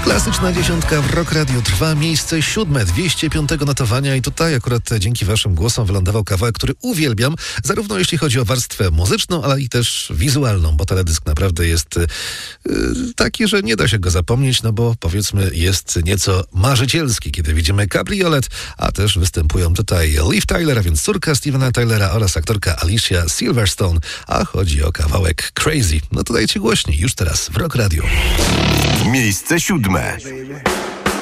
Klasyczna dziesiątka w Rock Radio trwa, miejsce 7, 205 notowania i tutaj akurat dzięki waszym głosom wylądował kawałek, który uwielbiam, zarówno jeśli chodzi o warstwę muzyczną, ale i też wizualną, bo teledysk naprawdę jest taki, że nie da się go zapomnieć, no bo powiedzmy jest nieco marzycielski, kiedy widzimy Cabriolet, a też występują tutaj Liv Tyler, a więc córka Stevena Tylera oraz aktorka Alicia Silverstone, a chodzi o kawałek Crazy. No to dajcie głośniej, już teraz w Rock Radio. Miejsce 7. Baby.